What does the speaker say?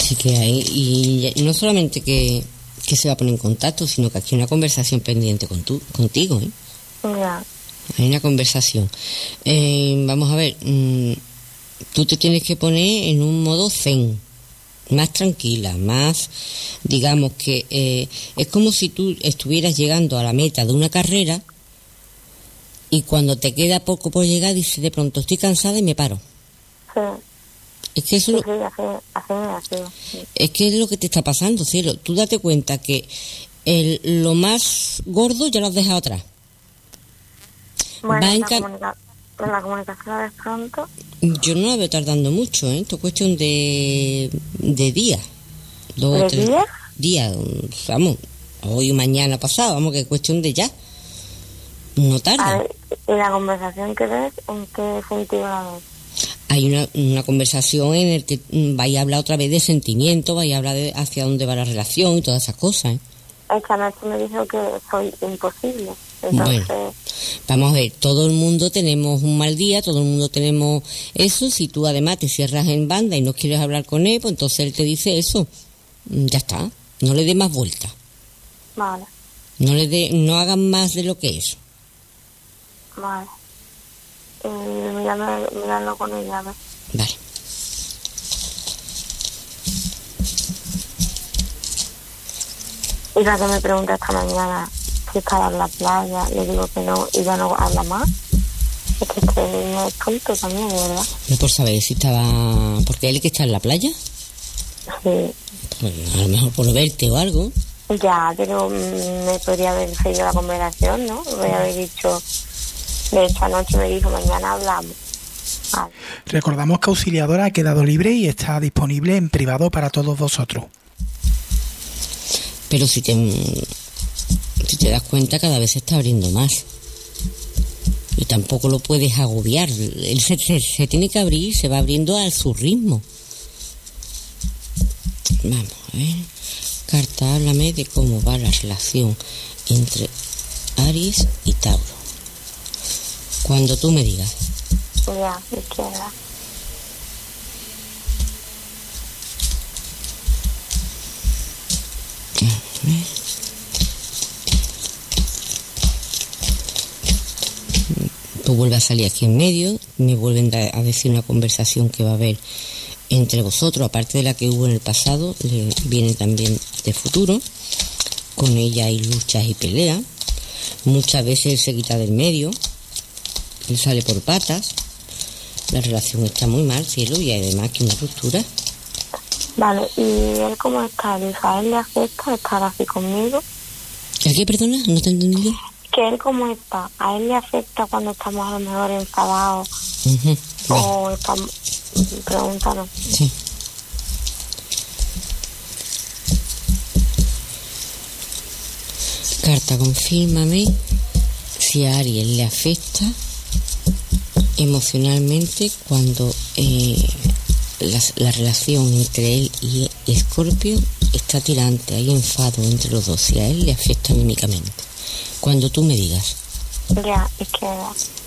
Sí que hay, y no solamente que se va a poner en contacto, sino que aquí hay una conversación pendiente contigo, ¿eh? Ya. Hay una conversación. Vamos a ver, tú te tienes que poner en un modo zen, más tranquila, más, digamos que es como si tú estuvieras llegando a la meta de una carrera y cuando te queda poco por llegar dices de pronto estoy cansada y me paro. Sí. Es que eso Así. es que es lo que te está pasando, cielo. Tú date cuenta que lo más gordo ya lo has dejado atrás. Bueno, en la comunicación de pronto. Yo no la veo tardando mucho, ¿eh? Esto es cuestión de días. 2 o 3 días, vamos, hoy o mañana pasado, vamos, que es cuestión de ya. No tarda. A ver, ¿y la conversación que ves, en qué sentido la ves? Hay una conversación en la que vais a hablar otra vez de sentimientos, vais a hablar de hacia dónde va la relación y todas esas cosas, ¿eh? Esta noche me dijo que soy imposible. Entonces... Bueno, vamos a ver, todo el mundo tenemos un mal día, todo el mundo tenemos eso. Si tú además te cierras en banda y no quieres hablar con él, pues entonces él te dice eso. Ya está, no le dé más vuelta. Vale. No hagan más de lo que es. Vale. Mirarlo con ella, a ver. Vale. Y la que me pregunta esta mañana si estaba en la playa, le digo que no, y ya no habla más. Es que este niño es tonto también, ¿verdad? No por saber si estaba... ¿Porque él que está en la playa? Sí. Pues a lo mejor por verte o algo. Ya, pero me podría haber seguido la conversación, ¿no? Me podría haber dicho... De hecho, anoche me dijo, mañana hablamos. Vale. Recordamos que Auxiliadora ha quedado libre y está disponible en privado para todos vosotros. Pero si te das cuenta, cada vez se está abriendo más. Y tampoco lo puedes agobiar. Él se tiene que abrir, se va abriendo a su ritmo. Vamos a ver. Carta, háblame de cómo va la relación entre Aries y Tauro. Cuando tú me digas. Ya, izquierda. Tú vuelves a salir aquí en medio, me vuelven a decir una conversación que va a haber entre vosotros, aparte de la que hubo en el pasado, viene también de futuro. Con ella hay luchas y peleas. Muchas veces él se quita del medio, él sale por patas. La relación está muy mal, cielo, y además que una ruptura. Vale, ¿y él cómo está? ¿A él le afecta estar así conmigo? ¿El qué, perdona? ¿No te he entendido? ¿Que él cómo está? ¿A él le afecta cuando estamos a lo mejor enfadados? O estamos... Pregúntanos. Sí. Carta, confírmame si a Aries le afecta emocionalmente cuando la relación entre él y Escorpio está tirante, hay enfado entre los dos, si a él le afecta anímicamente. Cuando tú me digas. Ya, izquierda.